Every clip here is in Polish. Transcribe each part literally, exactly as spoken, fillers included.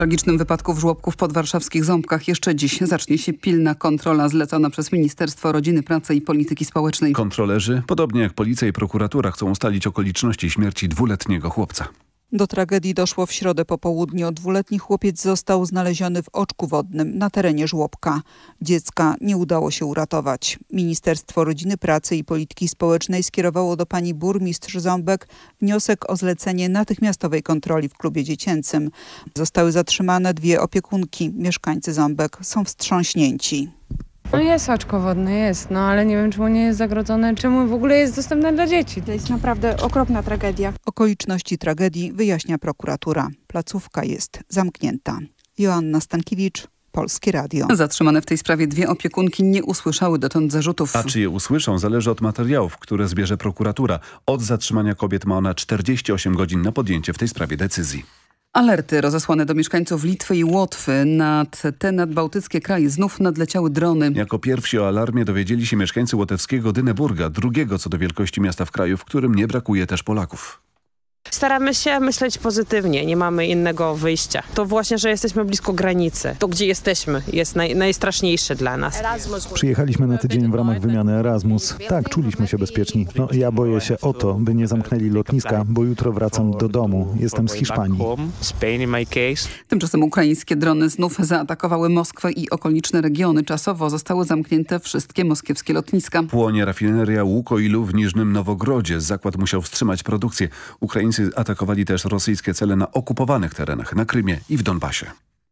W tragicznym wypadku w żłobku w podwarszawskich Ząbkach jeszcze dziś zacznie się pilna kontrola zlecona przez Ministerstwo Rodziny, Pracy i Polityki Społecznej. Kontrolerzy, podobnie jak policja i prokuratura, chcą ustalić okoliczności śmierci dwuletniego chłopca. Do tragedii doszło w środę po południu. Dwuletni chłopiec został znaleziony w oczku wodnym na terenie żłobka. Dziecka nie udało się uratować. Ministerstwo Rodziny, Pracy i Polityki Społecznej skierowało do pani burmistrz Ząbek wniosek o zlecenie natychmiastowej kontroli w klubie dziecięcym. Zostały zatrzymane dwie opiekunki. Mieszkańcy Ząbek są wstrząśnięci. No jest oczko wodne, jest, no ale nie wiem, czemu nie jest zagrodzone, czemu w ogóle jest dostępne dla dzieci. To jest naprawdę okropna tragedia. Okoliczności tragedii wyjaśnia prokuratura. Placówka jest zamknięta. Joanna Stankiewicz, Polskie Radio. Zatrzymane w tej sprawie dwie opiekunki nie usłyszały dotąd zarzutów. A czy je usłyszą, zależy od materiałów, które zbierze prokuratura. Od zatrzymania kobiet ma ona czterdzieści osiem godzin na podjęcie w tej sprawie decyzji. Alerty rozesłane do mieszkańców Litwy i Łotwy. Nad te nadbałtyckie kraje znów nadleciały drony. Jako pierwsi o alarmie dowiedzieli się mieszkańcy łotewskiego Dyneburga, drugiego co do wielkości miasta w kraju, w którym nie brakuje też Polaków. Staramy się myśleć pozytywnie, nie mamy innego wyjścia. To właśnie, że jesteśmy blisko granicy. To, gdzie jesteśmy, jest naj, najstraszniejsze dla nas. Przyjechaliśmy na tydzień w ramach wymiany Erasmus. Tak, czuliśmy się bezpieczni. No, ja boję się o to, by nie zamknęli lotniska, bo jutro wracam do domu. Jestem z Hiszpanii. Tymczasem ukraińskie drony znów zaatakowały Moskwę i okoliczne regiony. Czasowo zostały zamknięte wszystkie moskiewskie lotniska. Płonie rafineria Łukoilu w Niżnym Nowogrodzie. Zakład musiał wstrzymać produkcję. Ukraińcy atakowali też rosyjskie cele na okupowanych terenach, na Krymie i w Donbasie.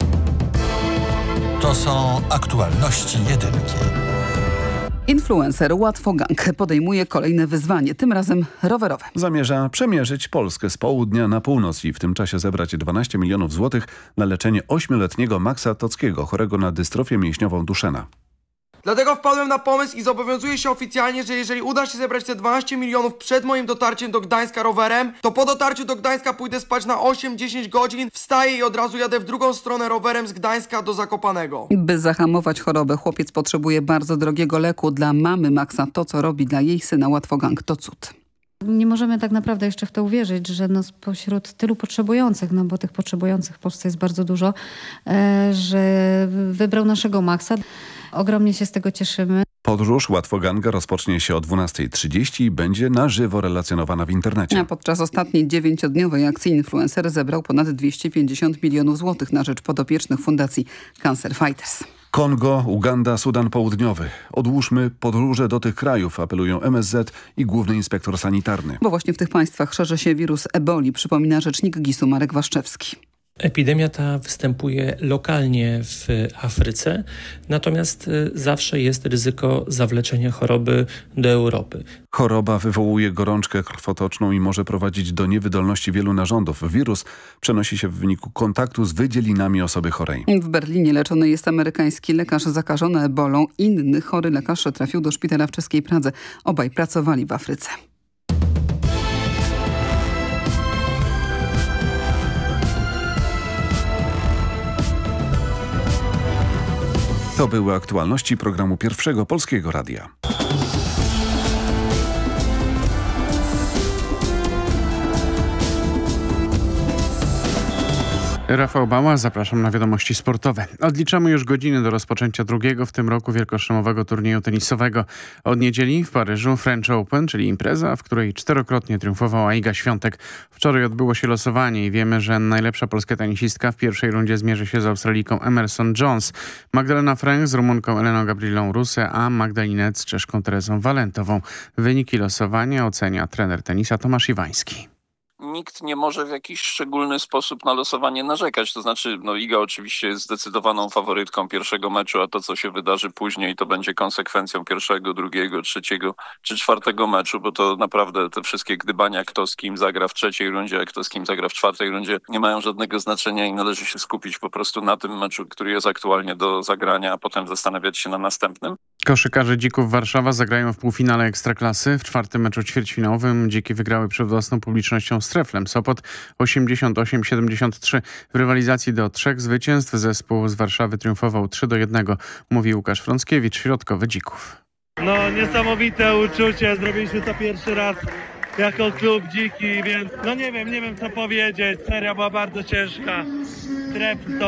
To są aktualności jedynki. Influencer Łatwogang podejmuje kolejne wyzwanie, tym razem rowerowe. Zamierza przemierzyć Polskę z południa na północ i w tym czasie zebrać dwanaście milionów złotych na leczenie ośmioletniego Maxa Tockiego, chorego na dystrofię mięśniową Duchenne. Dlatego wpadłem na pomysł i zobowiązuję się oficjalnie, że jeżeli uda się zebrać te dwanaście milionów przed moim dotarciem do Gdańska rowerem, to po dotarciu do Gdańska pójdę spać na osiem dziesięć godzin, wstaję i od razu jadę w drugą stronę rowerem z Gdańska do Zakopanego. By zahamować chorobę, chłopiec potrzebuje bardzo drogiego leku. Dla mamy Maxa to, co robi dla jej syna Łatwogang, to cud. Nie możemy tak naprawdę jeszcze w to uwierzyć, że no spośród tylu potrzebujących, no bo tych potrzebujących w Polsce jest bardzo dużo, e, że wybrał naszego Maxa. Ogromnie się z tego cieszymy. Podróż Łatwoganga rozpocznie się o dwunastej trzydzieści i będzie na żywo relacjonowana w internecie. A podczas ostatniej dziewięciodniowej akcji influencer zebrał ponad dwieście pięćdziesiąt milionów złotych na rzecz podopiecznych fundacji Cancer Fighters. Kongo, Uganda, Sudan Południowy. Odłóżmy podróże do tych krajów, apelują M S Z i Główny Inspektor Sanitarny. Bo właśnie w tych państwach szerzy się wirus eboli, przypomina rzecznik gisu Marek Waszczewski. Epidemia ta występuje lokalnie w Afryce, natomiast zawsze jest ryzyko zawleczenia choroby do Europy. Choroba wywołuje gorączkę krwotoczną i może prowadzić do niewydolności wielu narządów. Wirus przenosi się w wyniku kontaktu z wydzielinami osoby chorej. W Berlinie leczony jest amerykański lekarz zakażony ebolą. Inny chory lekarz trafił do szpitala w czeskiej Pradze. Obaj pracowali w Afryce. To były aktualności programu Pierwszego Polskiego Radia. Rafał Bała, zapraszam na wiadomości sportowe. Odliczamy już godziny do rozpoczęcia drugiego w tym roku wielkoszlemowego turnieju tenisowego. Od niedzieli w Paryżu French Open, czyli impreza, w której czterokrotnie triumfowała Iga Świątek. Wczoraj odbyło się losowanie i wiemy, że najlepsza polska tenisistka w pierwszej rundzie zmierzy się z Australijką Emerson Jones. Magdalena Fręch z Rumunką Eleną Gabrielą Rusę, a Magdalinec z Czeszką Terezą Walentową. Wyniki losowania ocenia trener tenisa Tomasz Iwański. Nikt nie może w jakiś szczególny sposób na losowanie narzekać. To znaczy, no Iga oczywiście jest zdecydowaną faworytką pierwszego meczu, a to, co się wydarzy później, to będzie konsekwencją pierwszego, drugiego, trzeciego czy czwartego meczu, bo to naprawdę te wszystkie gdybania, kto z kim zagra w trzeciej rundzie, a kto z kim zagra w czwartej rundzie, nie mają żadnego znaczenia i należy się skupić po prostu na tym meczu, który jest aktualnie do zagrania, a potem zastanawiać się na następnym. Koszykarze Dzików Warszawa zagrają w półfinale Ekstraklasy. W czwartym meczu ćwierćfinałowym Dziki wygrały przed własną publicznością z Treflem Sopot osiemdziesiąt osiem siedemdziesiąt trzy. W rywalizacji do trzech zwycięstw zespół z Warszawy triumfował trzy do jednego, mówi Łukasz Frąckiewicz, środkowy Dzików. No niesamowite uczucie, zrobiliśmy to pierwszy raz jako klub dziki, więc no nie wiem, nie wiem co powiedzieć. Seria była bardzo ciężka. Tref to